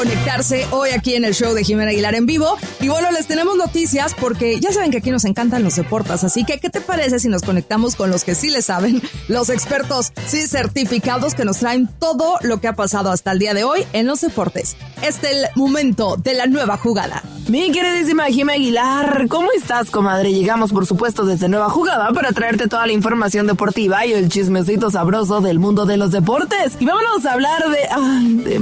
Conectarse hoy aquí en el show de Jimena Aguilar en vivo. Y bueno, les tenemos noticias porque ya saben que aquí nos encantan los deportes, así que ¿qué te parece si nos conectamos con los que sí le saben, los expertos sí certificados que nos traen todo lo que ha pasado hasta el día de hoy en los deportes? Este es el momento de la nueva jugada. Mi queridísima Jimena Aguilar, ¿cómo estás, comadre? Llegamos, por supuesto, desde Nueva Jugada para traerte toda la información deportiva y el chismecito sabroso del mundo de los deportes. Y vámonos a hablar de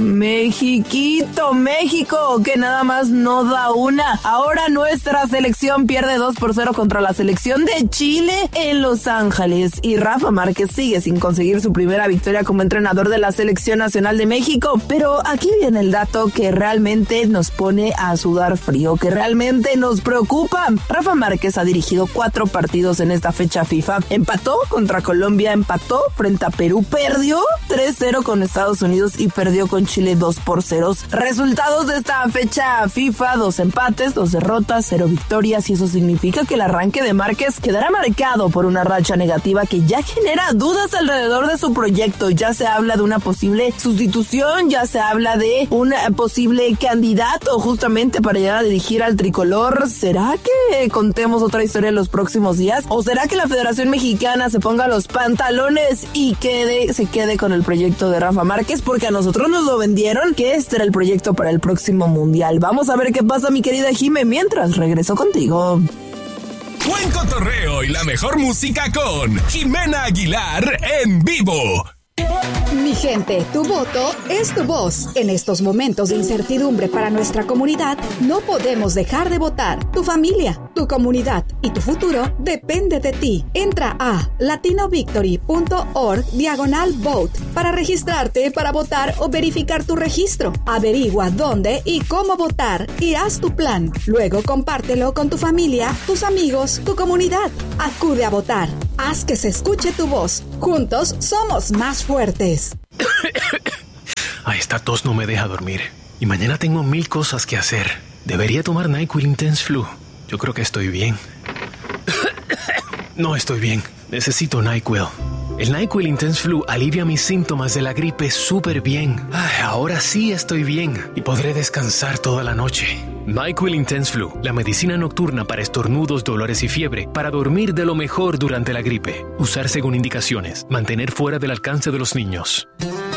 México, que nada más no da una. Ahora nuestra selección pierde 2-0 contra la selección de Chile en Los Ángeles. Y Rafa Márquez sigue sin conseguir su primera victoria como entrenador de la Selección Nacional de México. Pero aquí viene el dato que realmente nos pone a sudar frío, que realmente nos preocupa. Rafa Márquez ha dirigido 4 partidos en esta fecha FIFA. Empató contra Colombia, empató frente a Perú, perdió 3-0 con Estados Unidos y perdió con Chile 2-0. Resultados de esta fecha FIFA: 2 empates, 2 derrotas, 0 victorias, y eso significa que el arranque de Márquez quedará marcado por una racha negativa que ya genera dudas alrededor de su proyecto. Ya se habla de una posible sustitución, ya se habla de un posible candidato justamente para llegar a dirigir al tricolor. ¿Será que contemos otra historia en los próximos días? ¿O será que la Federación Mexicana se ponga los pantalones y se quede con el proyecto de Rafa Márquez? Porque a nosotros nos lo vendieron que este era el proyecto para el próximo mundial. Vamos a ver qué pasa, mi querida Jime, mientras regreso contigo. Buen cotorreo y la mejor música con Jimena Aguilar en vivo. Mi gente, tu voto es tu voz. En estos momentos de incertidumbre para nuestra comunidad, no podemos dejar de votar. Tu familia, tu comunidad y tu futuro depende de ti. Entra a latinovictory.org/vote para registrarte para votar o verificar tu registro. Averigua dónde y cómo votar y haz tu plan. Luego compártelo con tu familia, tus amigos, tu comunidad. Acude a votar. Haz que se escuche tu voz. Juntos somos más fuertes. Ay, esta tos no me deja dormir. Y mañana tengo 1000 cosas que hacer. Debería tomar NyQuil Intense Flu. Yo creo que estoy bien. No estoy bien. Necesito NyQuil. El NyQuil Intense Flu alivia mis síntomas de la gripe súper bien. Ay, ahora sí estoy bien y podré descansar toda la noche. NyQuil Intense Flu, la medicina nocturna para estornudos, dolores y fiebre, para dormir de lo mejor durante la gripe. Usar según indicaciones. Mantener fuera del alcance de los niños.